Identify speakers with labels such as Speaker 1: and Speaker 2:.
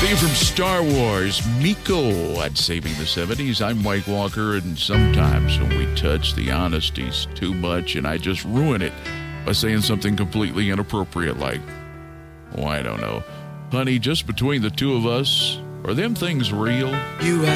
Speaker 1: Theme from Star Wars, Miko at Saving the 70s. I'm Mike Walker, and sometimes when we touch the honesties too much and I just ruin it by saying something completely inappropriate like, oh, I don't know, honey, just between the two of us, are them things real?
Speaker 2: You